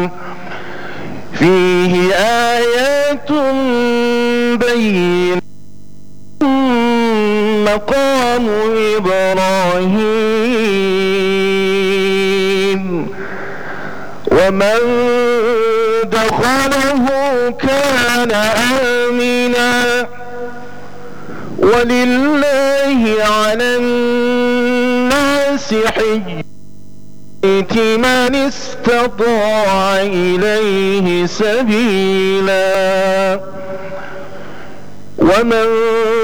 فيه آيات بينات مقام إبراهيم ومن دخله كان آمنا ولله على الناس حج البيت من استطاع إليه سبيلا ومن